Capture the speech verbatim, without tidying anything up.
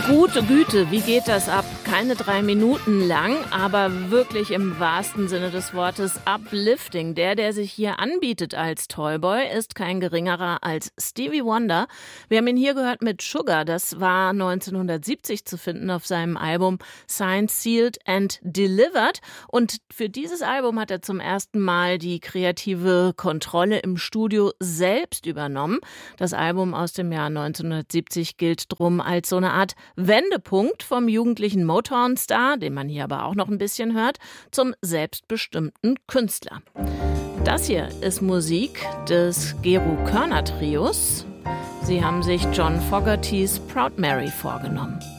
Gute Güte, wie geht das ab? Keine drei Minuten lang, aber wirklich im wahrsten Sinne des Wortes uplifting. Der, der sich hier anbietet als Toyboy, ist kein geringerer als Stevie Wonder. Wir haben ihn hier gehört mit Sugar. Das war neunzehnhundertsiebzig zu finden auf seinem Album Signed, Sealed and Delivered. Und für dieses Album hat er zum ersten Mal die kreative Kontrolle im Studio selbst übernommen. Das Album aus dem Jahr neunzehnhundertsiebzig gilt drum als so eine Art Wendepunkt vom jugendlichen Motown-Star, den man hier aber auch noch ein bisschen hört, zum selbstbestimmten Künstler. Das hier ist Musik des Gero Körner Trios. Sie haben sich John Fogertys Proud Mary vorgenommen.